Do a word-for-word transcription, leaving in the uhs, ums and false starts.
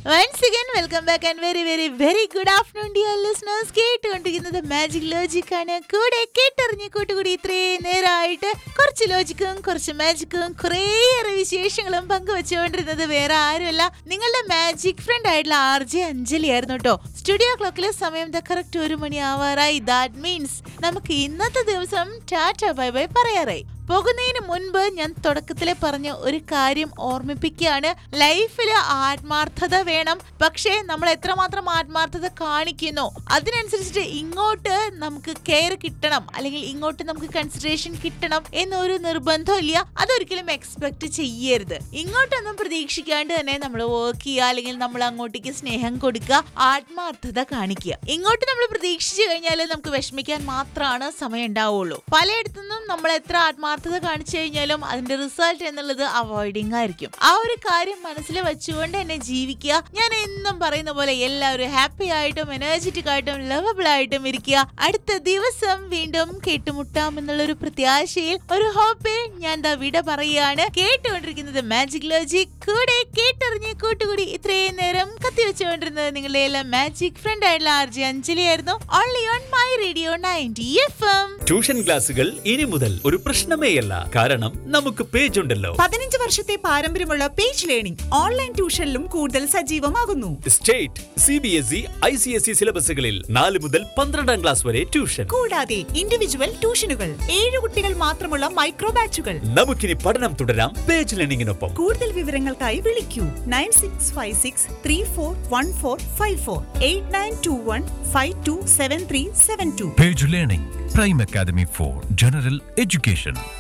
Once again, welcome back and very, very, very good afternoon, dear listeners. കേട്ടുകൊണ്ടിരിക്കുന്നത് magic logic ആണ്. കൂടെ കേട്ടറിഞ്ഞ് കൂട്ടുകൂടി ഇത്രയും നേരമായിട്ട് കുറച്ച് ലോജിക്കും കുറച്ച് മാജിക്കും കുറേയേറെ വിശേഷങ്ങളും പങ്കുവെച്ചുകൊണ്ടിരുന്നത് വേറെ ആരുമല്ല, നിങ്ങളുടെ മാജിക് ഫ്രണ്ട് ആയിട്ടുള്ള ആർ ജെ അഞ്ജലി ആയിരുന്നു കേട്ടോ. സ്റ്റുഡിയോ ക്ലോക്കിലെ സമയം കറക്റ്റ് ഒരു മണി ആവാറായി. ദാറ്റ് മീൻസ് നമുക്ക് ഇന്നത്തെ ദിവസം ടാറ്റ ബൈ ബൈ പറയാറായി. പോകുന്നതിന് മുൻപ് ഞാൻ തുടക്കത്തിലെ പറഞ്ഞ ഒരു കാര്യം ഓർമ്മിപ്പിക്കുകയാണ്. ലൈഫിൽ ആത്മാർത്ഥത വേണം, പക്ഷേ നമ്മൾ എത്രമാത്രം ആത്മാർത്ഥത കാണിക്കുന്നു അതിനനുസരിച്ചിട്ട് ഇങ്ങോട്ട് നമുക്ക് കെയർ കിട്ടണം, അല്ലെങ്കിൽ ഇങ്ങോട്ട് നമുക്ക് കൺസിഡറേഷൻ കിട്ടണം എന്നൊരു നിർബന്ധമില്ല. അതൊരിക്കലും എക്സ്പെക്ട് ചെയ്യരുത്. ഇങ്ങോട്ടൊന്നും പ്രതീക്ഷിക്കാണ്ട് തന്നെ നമ്മൾ വർക്ക് ചെയ്യുക, അല്ലെങ്കിൽ നമ്മൾ അങ്ങോട്ടേക്ക് സ്നേഹം കൊടുക്കുക, ആത്മാർത്ഥത കാണിക്കുക. ഇങ്ങോട്ട് നമ്മൾ പ്രതീക്ഷിച്ചു കഴിഞ്ഞാൽ നമുക്ക് വിഷമിക്കാൻ മാത്രമാണ് സമയം ഉണ്ടാവുള്ളൂ. പലയിടത്തുനിന്നും നമ്മൾ എത്ര ആത്മാർത്ഥ കാണിച്ചു കഴിഞ്ഞാലും അതിന്റെ റിസൾട്ട് എന്നുള്ളത് അവോയ്ഡിങ് ആയിരിക്കും. ആ ഒരു കാര്യം മനസ്സിൽ വെച്ചുകൊണ്ട് തന്നെ ജീവിക്കുക. ഞാൻ എന്നും പറയുന്ന പോലെ എല്ലാവരും ഹാപ്പി ആയിട്ടും എനർജറ്റിക് ആയിട്ടും ലവബിൾ ആയിട്ടും ഇരിക്കുക. അടുത്ത ദിവസം വീണ്ടും കേട്ടുമുട്ടാം എന്നുള്ളൊരു പ്രത്യാശയിൽ, ഒരു ഹോപ്പിൽ ഞാൻ ദാ വിട പറയുകയാണ്. കേട്ടുകൊണ്ടിരിക്കുന്നത് മാജിക് ലോജിക്. കൂടെ കേട്ടറിഞ്ഞ് കൂട്ടുകൂടി ഇത്രയും നേരം കത്തിവെച്ചുകൊണ്ടിരുന്നത് നിങ്ങളുടെ എല്ലാം മാജിക് ഫ്രണ്ട് ആയിട്ടുള്ള ആർ ജെ അഞ്ജലി ആയിരുന്നു. Only on my radio ninety F M. Tuition ക്ലാസുകൾ ഇനി മുതൽ ഒരു പ്രശ്നമേ യല്ല. കാരണം നമുക്ക് പേജ് ഉണ്ടല്ലോ. പതിനഞ്ച് വർഷത്തെ പാരമ്പര്യമുള്ള പേജ് ലേണിംഗ് ഓൺലൈൻ ട്യൂഷനിലും കൂടുതൽ സജീവമാകുന്നു. State, C B S E, I C S E സിലബസുകളിൽ നാല് മുതൽ പന്ത്രണ്ടാം ക്ലാസ് വരെ ട്യൂഷൻ. കൂടാതെ ഇൻഡിവിജ്വൽ ട്യൂഷനുകൾ, ഏഴ് കുട്ടികൾ മാത്രമുള്ള മൈക്രോ ബാച്ചുകൾ. നമുക്കിനി പഠനം തുടരാം പേജ് ലേണിംഗിനൊപ്പം. കൂടുതൽ വിവരങ്ങൾക്കായി വിളിക്കൂ nine six five six three four one four five four eight nine to one five to seven three seven to. Page Learning, Prime Academy for General Education.